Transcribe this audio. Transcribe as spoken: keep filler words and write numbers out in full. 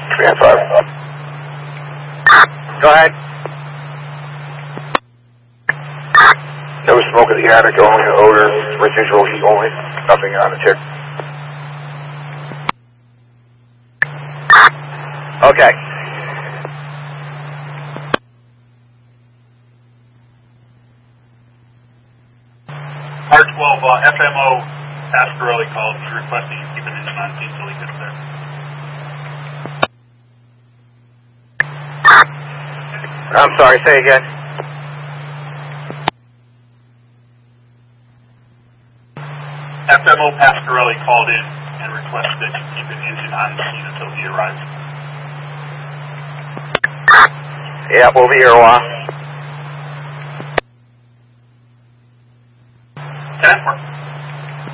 Command five. Go ahead. No smoke in the attic, only odor, residual heat only, nothing on the tick. Okay. R twelve, uh, F M O Pasquarelli called. He's requesting you keep an engine on scene until he gets there. I'm sorry, say again. F M O Pasquarelli called in and requested that you keep an engine on scene until he arrives. Yeah, we'll be here a while. ten four.